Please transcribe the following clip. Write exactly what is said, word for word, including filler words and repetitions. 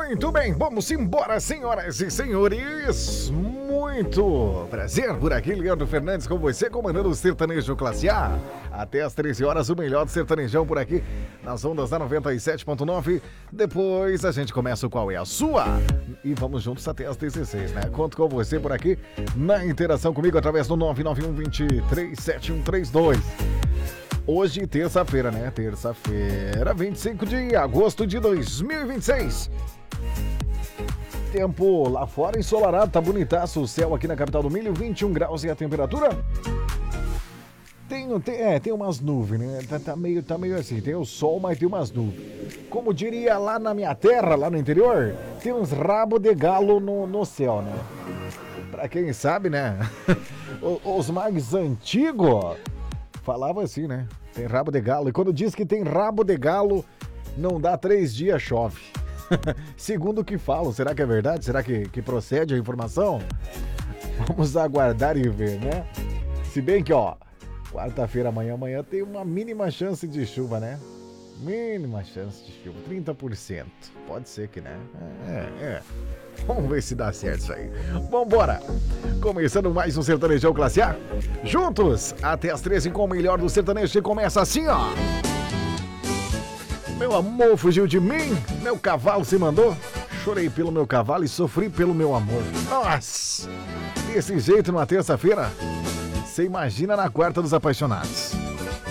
Muito bem, vamos embora, senhoras e senhores. Muito prazer por aqui, Leandro Fernandes com você, comandando o Sertanejo Classe A. Até às treze horas, o melhor do sertanejão por aqui, nas ondas da noventa e sete ponto nove. Depois a gente começa o Qual é a Sua? E vamos juntos até às dezesseis, né? Conto com você por aqui, na interação comigo, através do nove nove um, dois três sete um três dois. Hoje, terça-feira, né? Terça-feira, vinte e cinco de agosto de dois mil e vinte e seis. Tempo lá fora ensolarado, tá bonitaço o céu aqui na capital do milho, vinte e um graus e a temperatura. Tem, tem, é, tem umas nuvens, né? Tá, tá, meio, tá meio assim, tem o sol, mas tem umas nuvens. Como diria lá na minha terra, lá no interior, tem uns rabos de galo no, no céu, né? Pra quem sabe, né? Os mais antigos falava assim, né? Tem rabo de galo. E quando diz que tem rabo de galo, não dá três dias, chove. Segundo o que falam, será que é verdade? Será que, que procede a informação? Vamos aguardar e ver, né? Se bem que, ó, quarta-feira, amanhã, amanhã tem uma mínima chance de chuva, né? Mínima chance de chuva, trinta por cento. Pode ser que, né? É, é. Vamos ver se dá certo isso aí. Vambora! Começando mais um Sertanejão Classe A. Juntos, até as treze com o melhor do sertanejo que começa assim, ó. Meu amor fugiu de mim, meu cavalo se mandou. Chorei pelo meu cavalo e sofri pelo meu amor. Nossa! Desse jeito numa terça-feira, você imagina na quarta dos apaixonados.